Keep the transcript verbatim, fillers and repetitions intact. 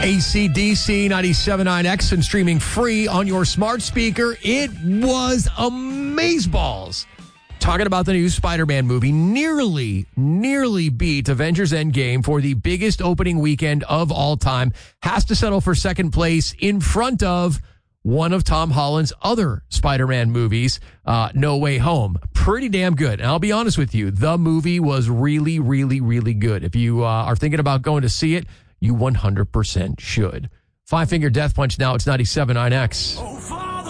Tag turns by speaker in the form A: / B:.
A: A C D C ninety-seven point nine X and streaming free on your smart speaker. It was amazeballs. Talking about the new Spider-Man movie, nearly, nearly beat Avengers Endgame for the biggest opening weekend of all time. Has to settle for second place in front of one of Tom Holland's other Spider-Man movies, uh, No Way Home. Pretty damn good. And I'll be honest with you, the movie was really, really, really good. If you uh, are thinking about going to see it, you one hundred percent should. Five Finger Death Punch now. It's ninety-seven point nine X.
B: Oh,